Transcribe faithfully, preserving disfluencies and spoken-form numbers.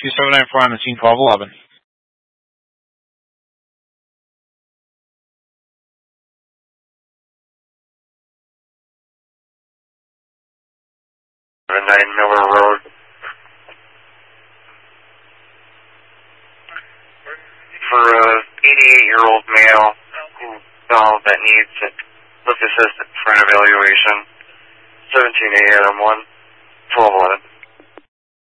two seven nine four on the scene, twelve eleven. nine Miller Road. For a eighty-eight-year-old male who uh, that needs a lift assistant for an evaluation, seventeen A M one, twelve eleven.